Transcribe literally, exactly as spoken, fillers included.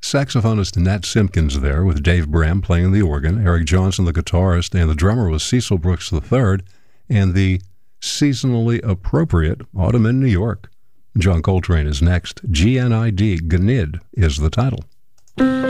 Saxophonist Nat Simpkins there with Dave Bram playing the organ, Eric Johnson the guitarist, and the drummer was Cecil Brooks the third, and the seasonally appropriate Autumn in New York. John Coltrane is next. G N I D, Gnid, is the title.